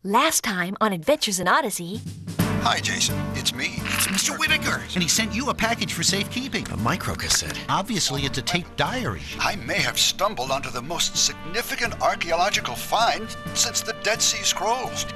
Last time on Adventures in Odyssey... Hi, Jason. It's me. It's Mr. Whittaker, and he sent you a package for safekeeping. A microcassette. Obviously, it's a taped diary. I may have stumbled onto the most significant archaeological find since the Dead Sea Scrolls.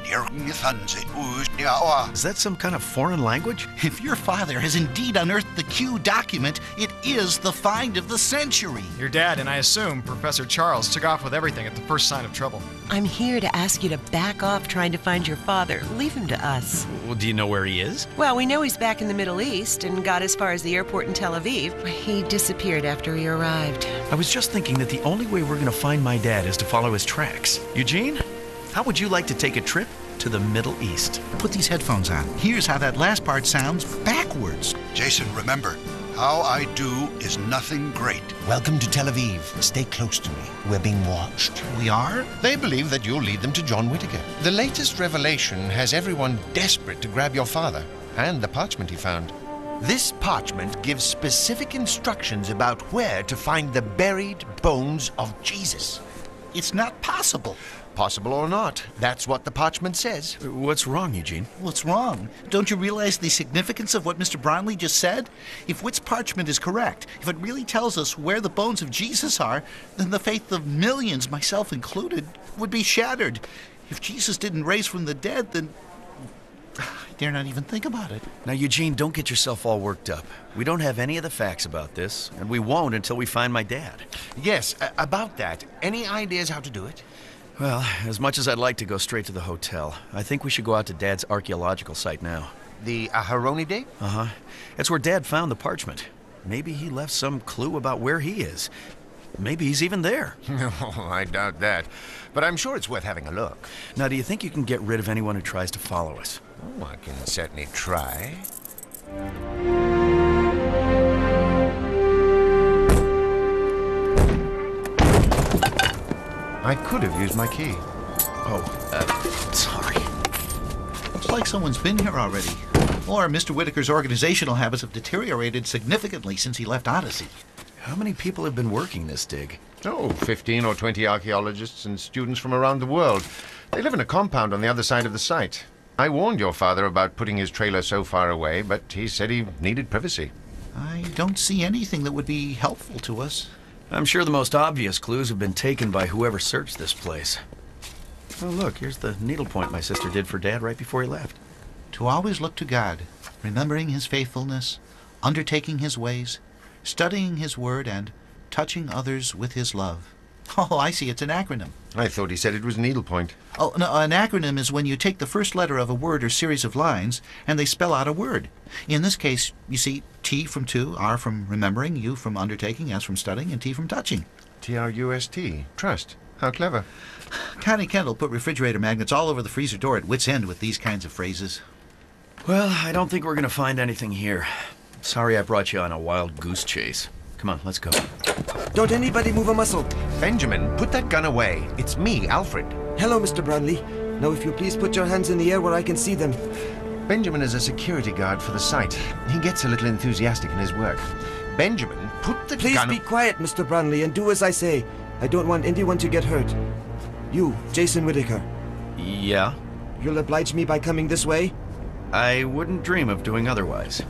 Is that some kind of foreign language? If your father has indeed unearthed the Q document, it is the find of the century. Your dad and I assume Professor Charles took off with everything at the first sign of trouble. I'm here to ask you to back off trying to find your father. Leave him to us. Well, do you know where he is? Well, we know he's back in the Middle East and got as far as the airport in Tel Aviv. He disappeared after he arrived. I was just thinking that the only way we're going to find my dad is to follow his tracks. Eugene, how would you like to take a trip to the Middle East? Put these headphones on. Here's how that last part sounds backwards. Jason, remember, how I do is nothing great. Welcome to Tel Aviv. Stay close to me. We're being watched. We are? They believe that you'll lead them to John Whittaker. The latest revelation has everyone desperate to grab your father and the parchment he found. This parchment gives specific instructions about where to find the buried bones of Jesus. It's not possible. Possible or not, that's what the parchment says. What's wrong, Eugene? What's wrong? Don't you realize the significance of what Mr. Brownlee just said? If Witt's parchment is correct, if it really tells us where the bones of Jesus are, then the faith of millions, myself included, would be shattered. If Jesus didn't raise from the dead, then I dare not even think about it. Now, Eugene, don't get yourself all worked up. We don't have any of the facts about this, and we won't until we find my dad. Yes, about that. Any ideas how to do it? Well, as much as I'd like to go straight to the hotel, I think we should go out to Dad's archaeological site now. The Aharonide? Uh-huh. That's where Dad found the parchment. Maybe he left some clue about where he is. Maybe he's even there. Oh, I doubt that. But I'm sure it's worth having a look. Now, do you think you can get rid of anyone who tries to follow us? Oh, I can certainly try. I could have used my key. Oh, sorry. Looks like someone's been here already. Or Mr. Whittaker's organizational habits have deteriorated significantly since he left Odyssey. How many people have been working this dig? Oh, 15 or 20 archaeologists and students from around the world. They live in a compound on the other side of the site. I warned your father about putting his trailer so far away, but he said he needed privacy. I don't see anything that would be helpful to us. I'm sure the most obvious clues have been taken by whoever searched this place. Oh, look, here's the needlepoint my sister did for Dad right before he left. To always look to God, remembering his faithfulness, undertaking his ways, studying his word, and touching others with his love. Oh, I see, it's an acronym. I thought he said it was needlepoint. Oh, no, an acronym is when you take the first letter of a word or series of lines and they spell out a word. In this case, you see, T from to, R from remembering, U from undertaking, S from studying, and T from touching. T-R-U-S-T. Trust. How clever. Connie Kendall put refrigerator magnets all over the freezer door at wit's end with these kinds of phrases. Well, I don't think we're going to find anything here. Sorry I brought you on a wild goose chase. Come on, let's go. Don't anybody move a muscle. Benjamin, put that gun away. It's me, Alfred. Hello, Mr. Brownlee. Now, if you please put your hands in the air where I can see them. Benjamin is a security guard for the site. He gets a little enthusiastic in his work. Benjamin, put the Please gun... be quiet, Mr. Brownlee, and do as I say. I don't want anyone to get hurt. You, Jason Whittaker. Yeah? You'll oblige me by coming this way? I wouldn't dream of doing otherwise.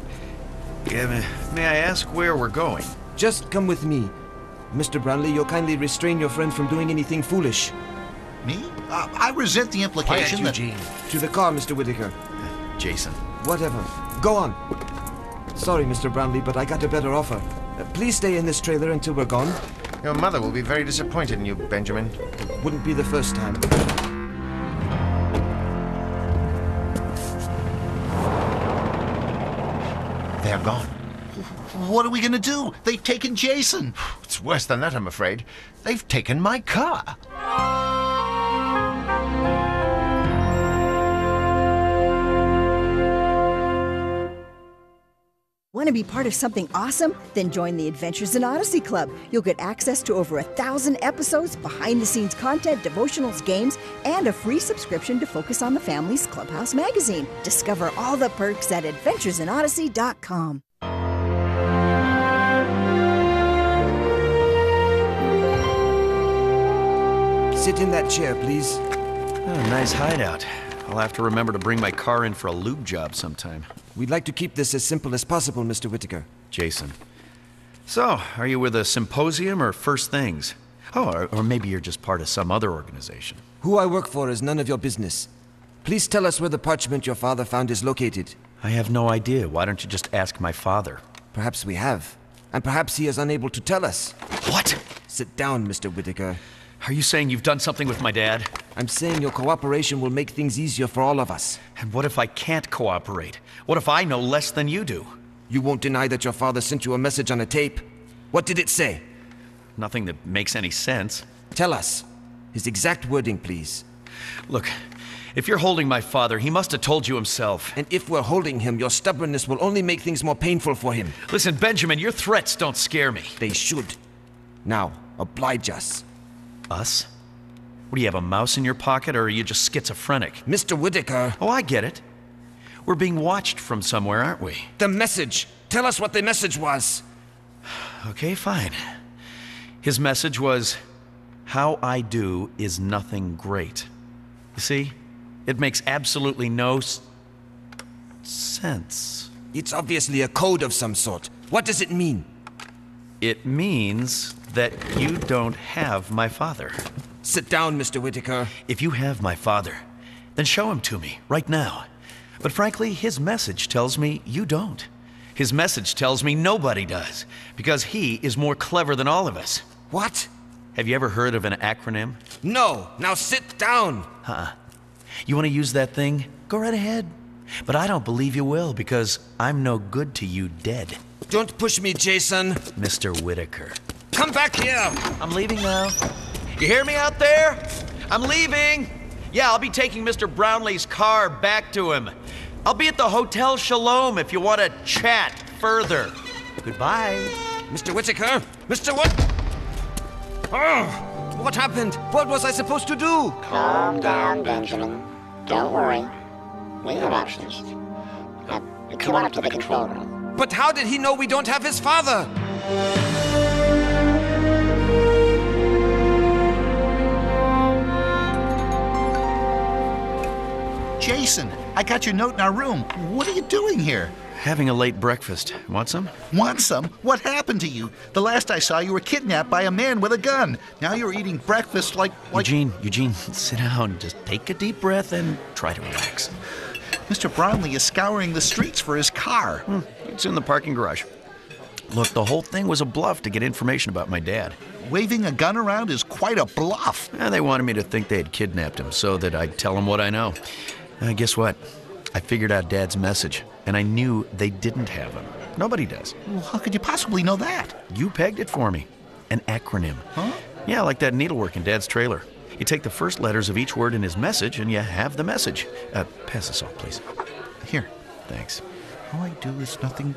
May I ask where we're going? Just come with me. Mr. Brownlee, you'll kindly restrain your friend from doing anything foolish. Me? I resent the implication Quiet, that... Eugene. To the car, Mr. Whittaker. Jason. Whatever. Go on. Sorry, Mr. Brownlee, but I got a better offer. Please stay in this trailer until we're gone. Your mother will be very disappointed in you, Benjamin. Wouldn't be the first time. They're gone. What are we going to do? They've taken Jason. It's worse than that, I'm afraid. They've taken my car. Want to be part of something awesome? Then join the Adventures in Odyssey Club. You'll get access to over 1,000 episodes, behind-the-scenes content, devotionals, games, and a free subscription to Focus on the Family's Clubhouse magazine. Discover all the perks at adventuresinodyssey.com. Sit in that chair, please. Oh, nice hideout. I'll have to remember to bring my car in for a lube job sometime. We'd like to keep this as simple as possible, Mr. Whittaker. Jason. So, are you with a symposium or First Things? Oh, or maybe you're just part of some other organization. Who I work for is none of your business. Please tell us where the parchment your father found is located. I have no idea. Why don't you just ask my father? Perhaps we have. And perhaps he is unable to tell us. What? Sit down, Mr. Whittaker. Are you saying you've done something with my dad? I'm saying your cooperation will make things easier for all of us. And what if I can't cooperate? What if I know less than you do? You won't deny that your father sent you a message on a tape? What did it say? Nothing that makes any sense. Tell us. His exact wording, please. Look, if you're holding my father, he must have told you himself. And if we're holding him, your stubbornness will only make things more painful for him. Listen, Benjamin, your threats don't scare me. They should. Now, oblige us. Us? What, do you have a mouse in your pocket, or are you just schizophrenic? Mr. Whittaker. Oh, I get it. We're being watched from somewhere, aren't we? The message. Tell us what the message was. Okay, fine. His message was, how I do is nothing great. You see? It makes absolutely no sense. It's obviously a code of some sort. What does it mean? It means that you don't have my father. Sit down, Mr. Whittaker. If you have my father, then show him to me, right now. But frankly, his message tells me you don't. His message tells me nobody does, because he is more clever than all of us. What? Have you ever heard of an acronym? No. Now sit down. You want to use that thing? Go right ahead. But I don't believe you will, because I'm no good to you dead. Don't push me, Jason. Mr. Whittaker. Come back here. I'm leaving now. You hear me out there? I'm leaving. Yeah, I'll be taking Mr. Brownlee's car back to him. I'll be at the Hotel Shalom if you want to chat further. Goodbye. Mr. Whittaker! Mr. What happened? What was I supposed to do? Calm down, Benjamin. Don't worry. We have options. Now, come on up to the control room. But how did he know we don't have his father? Jason, I got your note in our room. What are you doing here? Having a late breakfast. Want some? Want some? What happened to you? The last I saw, you were kidnapped by a man with a gun. Now you're eating breakfast like... Eugene, sit down. Just take a deep breath and try to relax. Mr. Brownlee is scouring the streets for his car. It's in the parking garage. Look, the whole thing was a bluff to get information about my dad. Waving a gun around is quite a bluff. They wanted me to think they had kidnapped him so that I'd tell them what I know. Guess what? I figured out Dad's message, and I knew they didn't have him. Nobody does. Well, how could you possibly know that? You pegged it for me. An acronym. Huh? Yeah, like that needlework in Dad's trailer. You take the first letters of each word in his message, and you have the message. Pass the salt, please. Here. Thanks. All I do is nothing.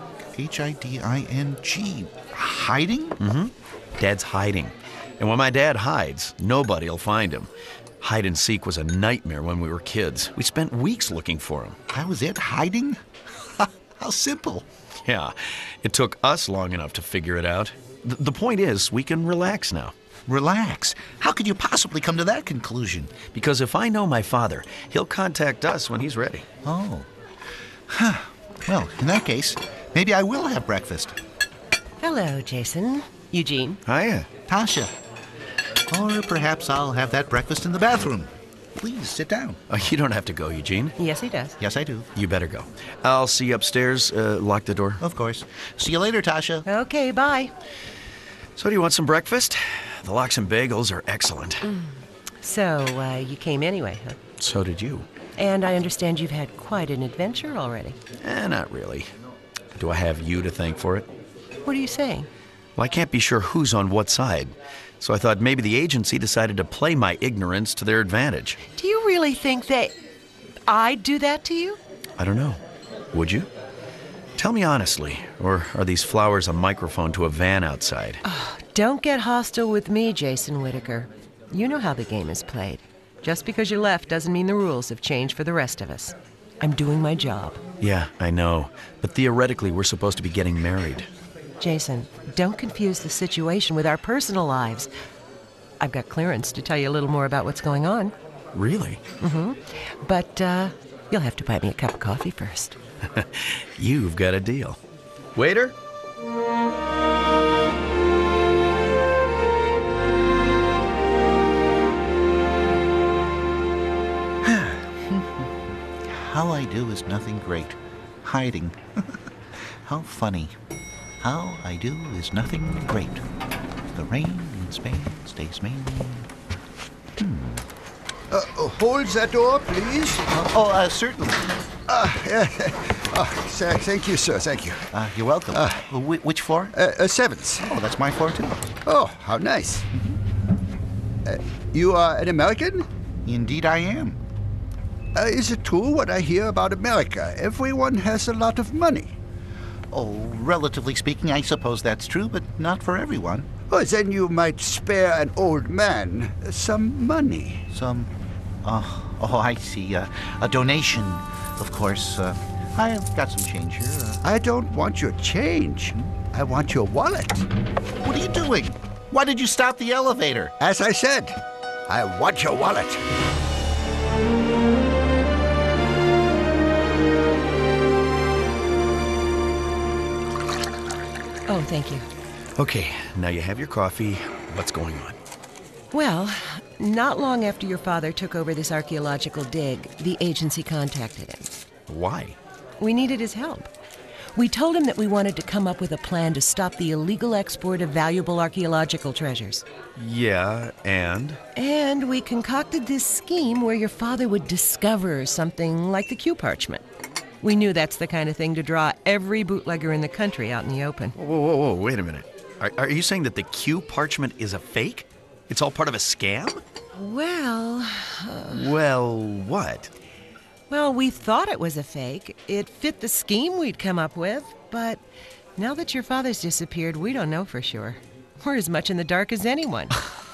Hiding. Hiding? Mm-hmm. Dad's hiding. And when my dad hides, nobody'll find him. Hide and seek was a nightmare when we were kids. We spent weeks looking for him. That was it? Hiding? How simple. Yeah, it took us long enough to figure it out. The point is, we can relax now. Relax? How could you possibly come to that conclusion? Because if I know my father, he'll contact us when he's ready. Oh. Huh. Well, in that case, maybe I will have breakfast. Hello, Jason. Eugene. Hiya. Tasha. Or perhaps I'll have that breakfast in the bathroom. Please, sit down. You don't have to go, Eugene. Yes, he does. Yes, I do. You better go. I'll see you upstairs. Lock the door. Of course. See you later, Tasha. Okay, bye. So do you want some breakfast? The lox and bagels are excellent. So, you came anyway, huh? So did you. And I understand you've had quite an adventure already. Not really. Do I have you to thank for it? What are you saying? Well, I can't be sure who's on what side. So I thought maybe the agency decided to play my ignorance to their advantage. Do you really think I'd do that to you? I don't know. Would you? Tell me honestly, or are these flowers a microphone to a van outside? Oh, don't get hostile with me, Jason Whittaker. You know how the game is played. Just because you left doesn't mean the rules have changed for the rest of us. I'm doing my job. Yeah, I know. But theoretically, we're supposed to be getting married. Jason, don't confuse the situation with our personal lives. I've got clearance to tell you a little more about what's going on. Really? Mm-hmm. But you'll have to buy me a cup of coffee first. You've got a deal. Waiter? How I do is nothing great. Hiding. How funny. How I do is nothing great. The rain in Spain stays mainly. Hold that door, please. Certainly. Thank you, sir. Thank you. You're welcome. Which floor? 7th. Oh, that's my floor, too. Oh, how nice. You are an American? Indeed I am. Is it true what I hear about America? Everyone has a lot of money. Oh, relatively speaking, I suppose that's true, but not for everyone. Well, then you might spare an old man some money. I see. A donation, of course. I've got some change here. I don't want your change. I want your wallet. What are you doing? Why did you stop the elevator? As I said, I want your wallet. Oh, thank you. Okay, now you have your coffee. What's going on? Well, not long after your father took over this archaeological dig, the agency contacted him. Why? We needed his help. We told him that we wanted to come up with a plan to stop the illegal export of valuable archaeological treasures. Yeah, and? And we concocted this scheme where your father would discover something like the Q parchment. We knew that's the kind of thing to draw every bootlegger in the country out in the open. Whoa, wait a minute. Are you saying that the Q parchment is a fake? It's all part of a scam? Well... Well, what? Well, we thought it was a fake. It fit the scheme we'd come up with, but now that your father's disappeared, we don't know for sure. We're as much in the dark as anyone.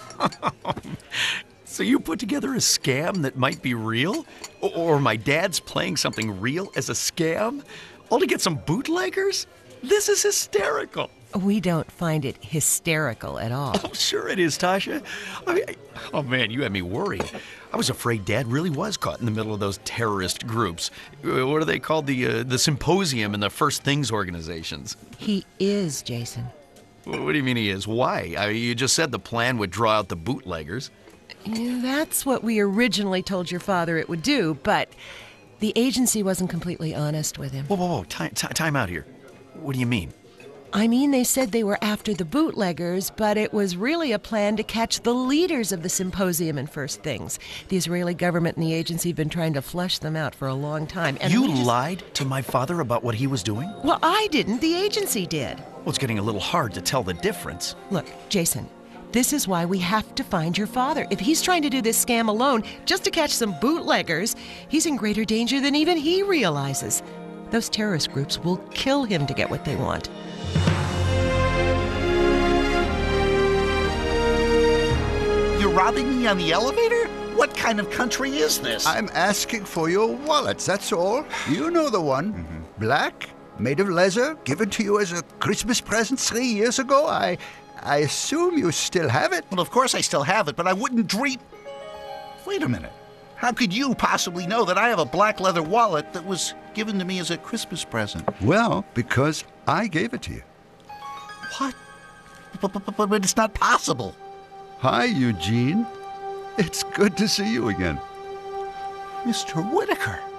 So you put together a scam that might be real? Or my dad's playing something real as a scam? All to get some bootleggers? This is hysterical. We don't find it hysterical at all. Oh, sure it is, Tasha. Oh, man, you had me worried. I was afraid Dad really was caught in the middle of those terrorist groups. What are they called? The Symposium and the First Things organizations. He is, Jason. What do you mean he is? Why? You just said the plan would draw out the bootleggers. Yeah, that's what we originally told your father it would do, but the agency wasn't completely honest with him. Whoa. Time out here. What do you mean? I mean, they said they were after the bootleggers, but it was really a plan to catch the leaders of the Symposium and First Things. The Israeli government and the agency have been trying to flush them out for a long time. And you lied to my father about what he was doing? Well, I didn't. The agency did. Well, it's getting a little hard to tell the difference. Look, Jason, this is why we have to find your father. If he's trying to do this scam alone just to catch some bootleggers, he's in greater danger than even he realizes. Those terrorist groups will kill him to get what they want. You're robbing me on the elevator? What kind of country is this? I'm asking for your wallet, that's all. You know the one. Black, made of leather, given to you as a Christmas present 3 years ago. I assume you still have it. Well, of course I still have it, but I wouldn't dream... Wait a minute. How could you possibly know that I have a black leather wallet that was given to me as a Christmas present? Well, because I gave it to you. What? But it's not possible. Hi, Eugene. It's good to see you again. Mr. Whitaker.